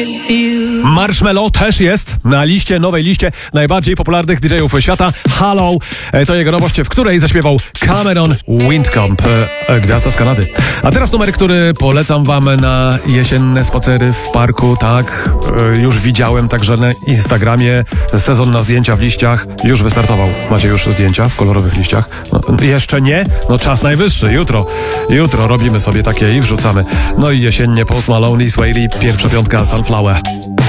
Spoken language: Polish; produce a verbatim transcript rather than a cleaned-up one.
Marshmello też jest na liście, nowej liście najbardziej popularnych didżejów świata. Hello, to jego nowość, w której zaśpiewał Cameron Windcomb, gwiazda z Kanady. A teraz numer, który polecam wam na jesienne spacery w parku. Tak, już widziałem także na Instagramie. Sezon na zdjęcia w liściach już wystartował. Macie już zdjęcia w kolorowych liściach? No, jeszcze nie? No czas najwyższy. Jutro. Jutro robimy sobie takie i wrzucamy. No i jesiennie Post Malone i Sway Lee, pierwsza piątka Sunflower.